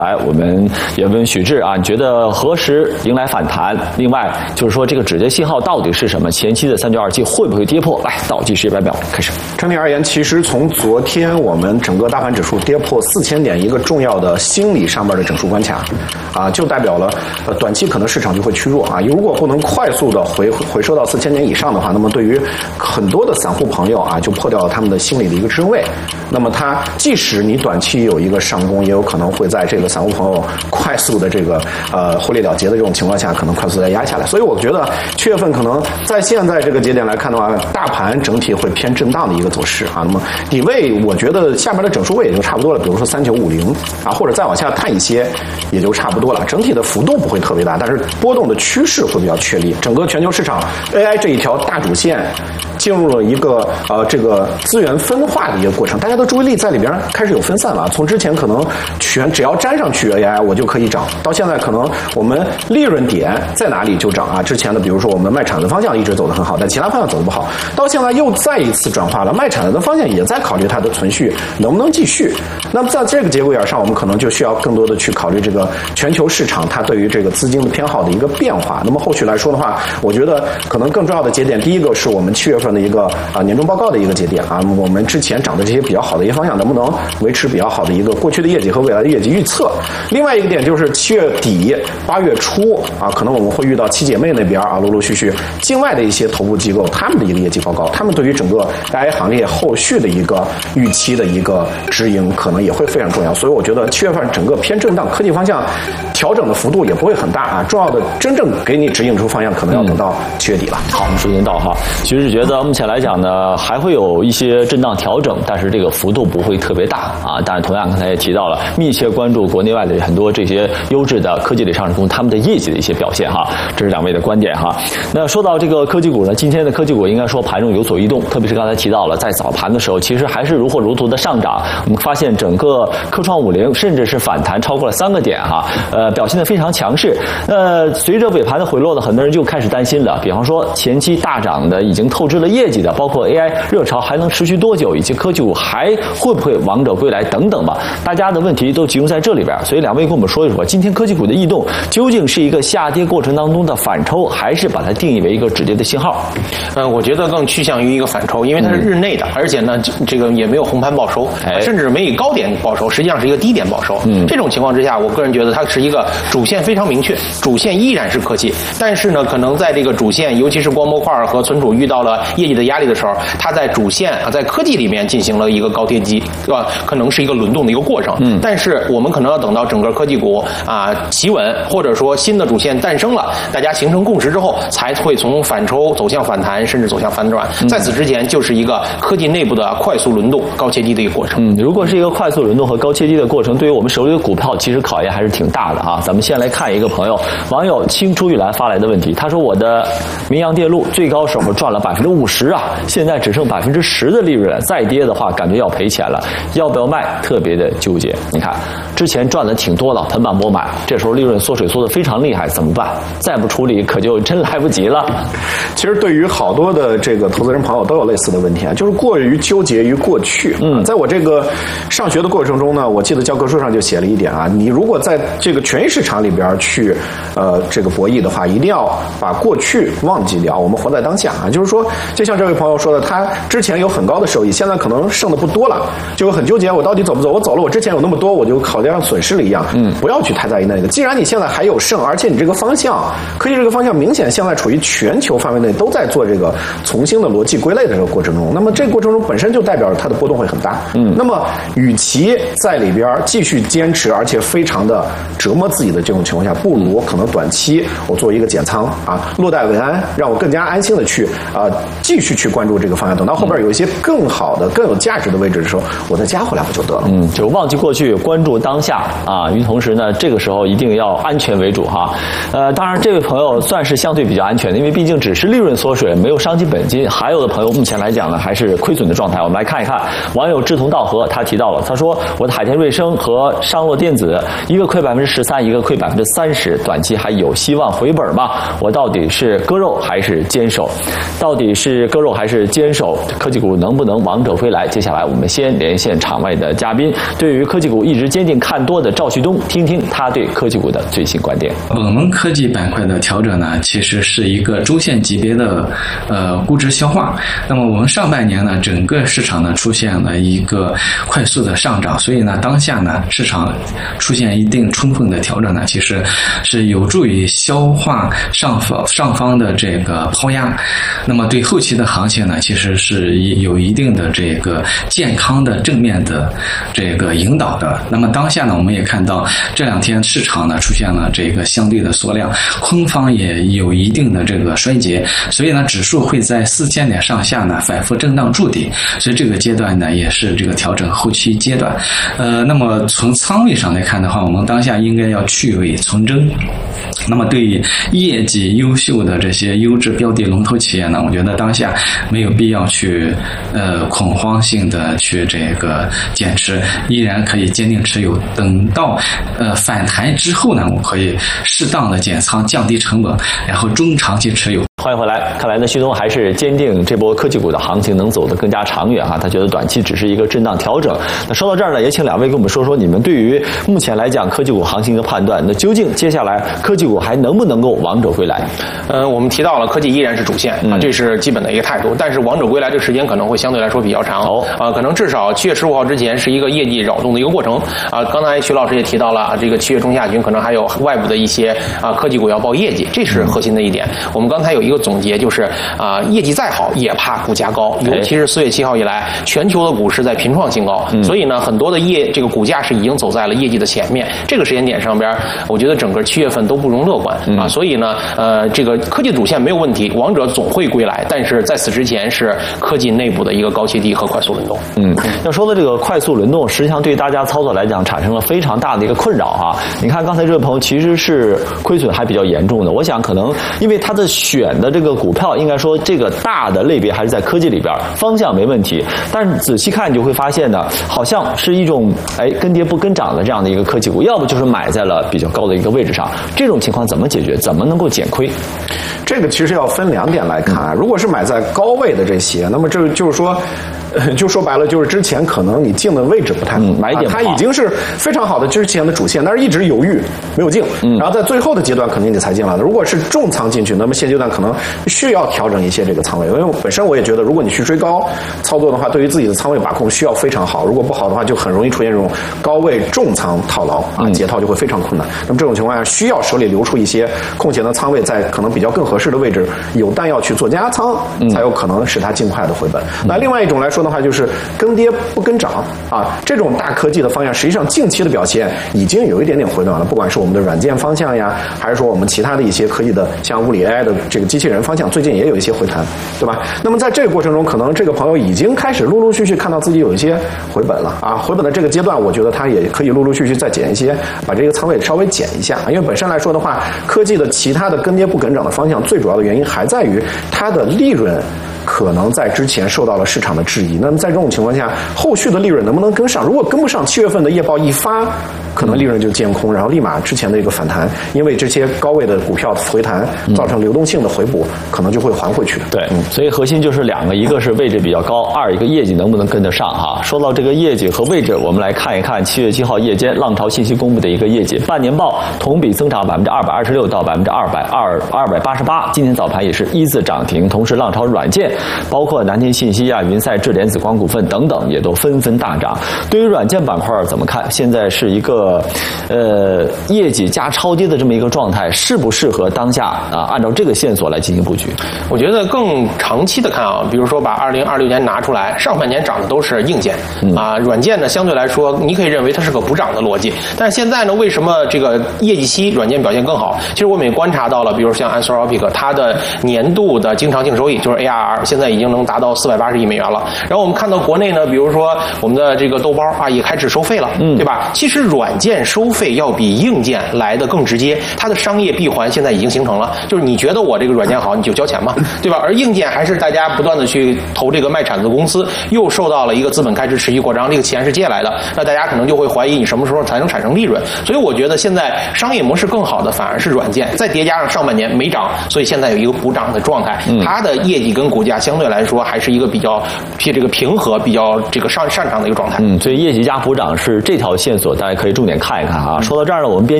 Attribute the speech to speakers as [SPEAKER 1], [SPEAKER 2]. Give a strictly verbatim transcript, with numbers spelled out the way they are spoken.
[SPEAKER 1] 来，我们也问许志啊，你觉得何时迎来反弹？另外就是说，这个止跌信号到底是什么？前期的三九二七会不会跌破？来，倒计时一百秒开始。
[SPEAKER 2] 整体而言，其实从昨天我们整个大盘指数跌破四千点，一个重要的心理上面的整数关卡，啊，就代表了呃短期可能市场就会趋弱啊。如果不能快速的回回收到四千点以上的话，那么对于很多的散户朋友啊，就破掉了他们的心理的一个支撑位。那么它即使你短期有一个上攻，也有可能会在这个散户朋友快速的这个呃获利了结的这种情况下，可能快速再压下来。所以我觉得七月份可能在现在这个节点来看的话，大盘整体会偏震荡的一个走势啊。那么底位我觉得下面的整数位也就差不多了，比如说三九五零啊，或者再往下探一些也就差不多了。整体的幅度不会特别大，但是波动的趋势会比较确立。整个全球市场 A I 这一条大主线进入了一个呃这个资源分化的一个过程，大家的注意力在里边开始有分散了。从之前可能全只要沾上去 A I 我就可以涨，到现在可能我们利润点在哪里就涨啊。之前的比如说我们卖产的方向一直走得很好，但其他方向走得不好，到现在又再一次转化了，卖产的方向也在考虑它的存续能不能继续。那么在这个节骨眼上，我们可能就需要更多的去考虑这个全球市场它对于这个资金的偏好的一个变化。那么后续来说的话，我觉得可能更重要的节点，第一个是我们七月份的一个啊年终报告的一个节点啊，我们之前涨的这些比较好的一些方向能不能维持比较好的一个过去的业绩和未来的业绩预测。另外一个点就是七月底八月初啊，可能我们会遇到七姐妹那边啊，陆陆续续境外的一些头部机构他们的一个业绩报告，他们对于整个 A I 行业后续的一个预期的一个指引可能也会非常重要。所以我觉得七月份整个偏震荡，科技方向调整的幅度也不会很大啊，重要的真正给你指引出方向可能要等到七月底了。
[SPEAKER 1] 嗯、好，我们时间到哈，其实觉得目前来讲呢，还会有一些震荡调整，但是这个幅度不会特别大啊。但是同样刚才也提到了，密切关注国内外的很多这些优质的科技类上市公司他们的业绩的一些表现哈，这是两位的观点哈。那说到这个科技股呢，今天的科技股应该说盘中有所异动，特别是刚才提到了，在早盘的时候其实还是如火如荼的上涨，我们发现整个科创五零甚至是反弹超过了三个点哈，呃，表现得非常强势。呃，随着尾盘的回落呢，很多人就开始担心了，比方说前期大涨的已经透支了业绩的，包括 A I 热潮还能持续多久，以及科技股还会不会王者归来等等吧，大家的问题都集中在这里边。所以两位跟我们说一说，今天科技股的异动究竟是一个下跌过程当中的反抽，还是把它定义为一个止跌的信号？
[SPEAKER 3] 嗯、呃，我觉得更趋向于一个反抽，因为它是日内的，嗯、而且呢，这个也没有红盘报收，哎、甚至没以高点报收，实际上是一个低点报收。嗯，这种情况之下，我个人觉得它是一个主线非常明确，主线依然是科技，但是呢，可能在这个主线，尤其是光模块和存储遇到了业绩的压力的时候，它在主线啊，在科技里面进行了一个高跌机，对吧？可能是一个轮动的一个过程。嗯，但是我们可能要等到整个科技股啊企稳，或者说新的主线诞生了，大家形成共识之后，才会从反抽走向反弹，甚至走向反转。嗯、在此之前，就是一个科技内部的快速轮动、高切低的一个过程。
[SPEAKER 1] 嗯，如果是一个快速轮动和高切低的过程，对于我们手里的股票，其实考验还是挺大的啊。咱们先来看一个朋友网友青出玉兰发来的问题，他说我的明阳电路最高时候赚了百分之五十啊，现在只剩百分之十的利润了，再跌的话感觉要赔钱了，要不要卖？特别的纠结。你看之前赚的挺多了，盆满钵满，这时候利润缩水缩得非常厉害，怎么办？再不处理可就真来不及了。
[SPEAKER 2] 其实对于好多的这个投资人朋友都有类似的问题啊，就是过于纠结于过去。嗯，在我这个上学的过程中呢，我记得教科书上就写了一点啊，你如果在这个权益市场里边去呃这个博弈的话，一定要把过去忘记掉，我们活在当下啊。就是说，就像这位朋友说的，他之前有很高的收益，现在可能剩的不多了，就很纠结，我到底走不走？我走了，我之前有那么多，我就好像损失了一样。嗯，不要去太在意那个。既然你现在还有剩，而且你这个方向，科技这个方向明显现在处于全球范围内都在做这个重新的逻辑归类的这个过程中，那么这个过程中本身就代表着它的波动会很大。嗯，那么与其在里边继续坚持，而且非常的折磨自己的这种情况下，不如可能短期我做一个减仓啊，落袋为安，让我更加安心的去啊继续去关注这个方向，等到后边有一些更好的、更有价值的位置的时候，我再加回来不就得了？
[SPEAKER 1] 嗯，就忘记过去，关注当下啊。与同时呢，这个时候一定要安全为主哈。呃，当然这位朋友算是相对比较安全的，因为毕竟只是利润缩水，没有伤及本金。还有的朋友目前来讲呢，还是亏损的状态。我们来看一看，网友志同道合，他提到了，他说我的海天瑞声和商洛电子，一个亏百分之十三，一个亏百分之三十，短期还有希望回本吗？我到底是割肉还是坚守？到底是是割肉还是坚守？科技股能不能王者归来？接下来我们先连线场外的嘉宾，对于科技股一直坚定看多的赵旭东，听听他对科技股的最新观点。
[SPEAKER 4] 我们科技板块的调整呢，其实是一个周线级别的呃估值消化。那么我们上半年呢，整个市场呢出现了一个快速的上涨，所以呢，当下呢市场出现一定充分的调整呢，其实是有助于消化上方上方的这个抛压。那么对后期的行情呢，其实是有一定的这个健康的正面的这个引导的。那么当下呢，我们也看到这两天市场呢出现了这个相对的缩量，空方也有一定的这个衰竭，所以呢，指数会在四千点上下呢反复震荡筑底，所以这个阶段呢也是这个调整后期阶段。呃，那么从仓位上来看的话，我们当下应该要去伪存真。那么对于业绩优秀的这些优质标的龙头企业呢，我觉得当下没有必要去呃恐慌性的去这个减持，依然可以坚定持有。等到呃反弹之后呢，我可以适当的减仓，降低成本，然后中长期持有。
[SPEAKER 1] 欢迎回来，看来呢，旭东还是坚定这波科技股的行情能走得更加长远哈。他觉得短期只是一个震荡调整。那说到这儿呢，也请两位跟我们说说你们对于目前来讲科技股行情的判断。那究竟接下来科技股还能不能够王者归来？
[SPEAKER 3] 呃，我们提到了科技依然是主线啊，这是基本的一个态度。但是王者归来这个时间可能会相对来说比较长哦啊，可能至少七月十五号之前是一个业绩扰动的一个过程啊。刚才徐老师也提到了啊，这个七月中下旬可能还有外部的一些啊科技股要报业绩，这是核心的一点。我们刚才有一个总结，就是啊，业绩再好也怕股价高，尤其是四月七号以来，全球的股市在频创新高，嗯、所以呢，很多的业这个股价是已经走在了业绩的前面。这个时间点上边，我觉得整个七月份都不容乐观、嗯、啊。所以呢，呃，这个科技主线没有问题，王者总会归来，但是在此之前是科技内部的一个高切低和快速轮动。
[SPEAKER 1] 嗯，要说的这个快速轮动，实际上对大家操作来讲产生了非常大的一个困扰哈。你看刚才这位朋友其实是亏损还比较严重的，我想可能因为他的选的这个股票，应该说这个大的类别还是在科技里边，方向没问题，但是仔细看你就会发现呢，好像是一种哎跟跌不跟涨的这样的一个科技股，要不就是买在了比较高的一个位置上，这种情况怎么解决？怎么能够减亏？
[SPEAKER 2] 这个其实要分两点来看，如果是买在高位的这些，那么这就是说。就说白了，就是之前可能你进的位置不太好，嗯、买一点、啊，它已经是非常好的之前的主线，但是一直犹豫没有进，嗯、然后在最后的阶段肯定你才进来的。如果是重仓进去，那么现阶段可能需要调整一些这个仓位，因为本身我也觉得，如果你去追高操作的话，对于自己的仓位把控需要非常好，如果不好的话，就很容易出现这种高位重仓套牢啊，解套就会非常困难。嗯、那么这种情况下，需要手里留出一些空闲的仓位，在可能比较更合适的位置，有弹药去做加仓，嗯、才有可能使它尽快的回本。嗯、那另外一种来说的话，就是跟跌不跟涨啊，这种大科技的方向，实际上近期的表现已经有一点点回暖了。不管是我们的软件方向呀，还是说我们其他的一些科技的，像物理 A I 的这个机器人方向，最近也有一些回弹，对吧？那么在这个过程中，可能这个朋友已经开始陆陆续续看到自己有一些回本了啊。回本的这个阶段，我觉得他也可以陆陆续续再减一些，把这个仓位稍微减一下。因为本身来说的话，科技的其他的跟跌不跟涨的方向，最主要的原因还在于它的利润可能在之前受到了市场的质疑，那么在这种情况下，后续的利润能不能跟上？如果跟不上，七月份的业报一发，可能利润就见空，然后立马之前的一个反弹，因为这些高位的股票回弹造成流动性的回补，可能就会还回去的。
[SPEAKER 1] 对，嗯，所以核心就是两个，一个是位置比较高，二一个业绩能不能跟得上哈。说到这个业绩和位置，我们来看一看七月七号夜间浪潮信息公布的一个业绩，半年报同比增长百分之二百二十六到百分之二百二二百八十八，今天早盘也是一字涨停，同时浪潮软件。包括南天信息啊、云赛智联紫光股份等等，也都纷纷大涨。对于软件板块怎么看？现在是一个呃业绩加超跌的这么一个状态，适不适合当下啊？按照这个线索来进行布局？
[SPEAKER 3] 我觉得更长期的看啊，比如说把二零二六年拿出来，上半年涨的都是硬件、嗯、啊，软件呢相对来说你可以认为它是个补涨的逻辑，但是现在呢，为什么这个业绩期软件表现更好？其实我们也观察到了，比如像 Anthropic 它的年度的经常性收益就是 A R R， 现在已经能达到四百八十亿美元了。然后我们看到国内呢，比如说我们的这个豆包啊，也开始收费了，嗯，对吧？其实软件收费要比硬件来的更直接，它的商业闭环现在已经形成了，就是你觉得我这个软件好，你就交钱嘛，对吧？而硬件还是大家不断的去投这个卖铲子公司，又受到了一个资本开支持续扩张，这个钱是借来的，那大家可能就会怀疑你什么时候才能产生利润。所以我觉得现在商业模式更好的反而是软件，再叠加上上半年没涨，所以现在有一个补涨的状态，它的业绩跟股价相对来说还是一个比较这个平和、比较这个上擅长的一个状态。
[SPEAKER 1] 嗯，所以叶企佳补涨是这条线索，大家可以重点看一看啊。说到这儿呢，我们编